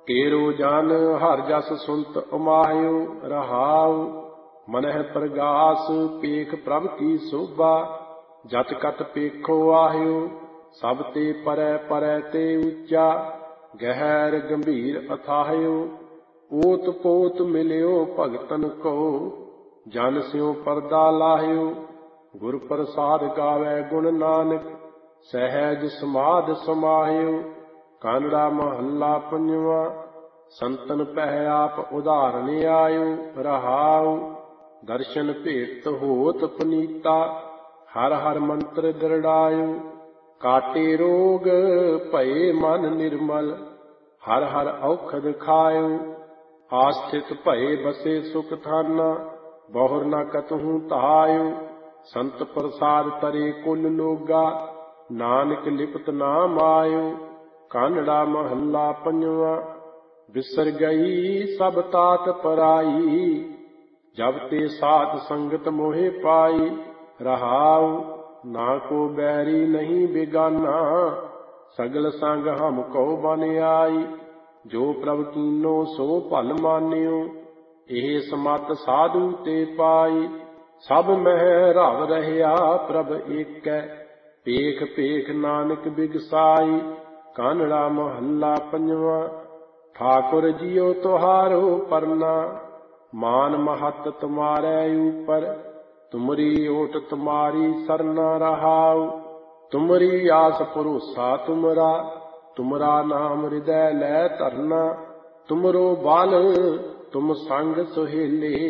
केरो जान हर जस सुनत उमाह्यो रहाउ। मनह प्रगास पेख प्रभ की शोभा, जत कत पेखो आह्यो सब ते परै परै ते ऊंचा। गहर गंभीर अथाह्यो ओत पोत मिल्यो भगतन को, जन स्यों परदा लाह्यो। गुर प्रसाद गावै गुण नानक, सहज समाध समाह्यो। कानड़ा महला पंजवा। संतन पह आप उदाहरण आयो रहाउ। दर्शन भेट होत पनीता, हर हर मंत्र दृढ़ायो। काटे रोग भये मन निर्मल, हर हर औखद खायो। आस्थित भये बसे सुख थाना, बहुर न कतहु धायो। संत प्रसाद तरे कुल लोगा, नानक लिपत नाम आयो। कानड़ा महला पंजवा। बिसर गई सब तात पराई, जब ते साथ संगत मोहे पाई। रहाउ ना को बैरी नहीं बेगाना, सगल संग हम को बन आई। जो प्रभ कीनो सो भल मान्यो, एह समत साधु ते पाई। सब मह रव रहया प्रभ एकै, पेख पेख नानक बिगसाई। कानड़ा महला पंजवा। ठाकुर जियो तुहारो परना, मान महत तुम्हारे ऊपर। तुमरी ओट तुम्हारी सरना रहाउ। तुमरी आस भरोसा तुमरा, तुमरा नाम हृदय लै धरना। तुमरो बाल तुम संग सुहेले,